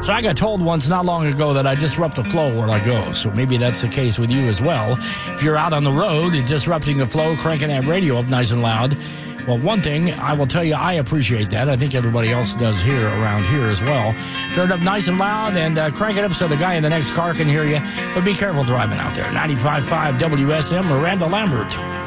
So I got told once not long ago that I disrupt the flow where I go. So maybe that's the case with you as well. If you're out on the road, disrupting the flow, cranking that radio up nice and loud. Well, one thing I will tell you, I appreciate that. I think everybody else does here around here as well. Turn it up nice and loud and crank it up so the guy in the next car can hear you. But be careful driving out there. 95.5 WSM, Miranda Lambert.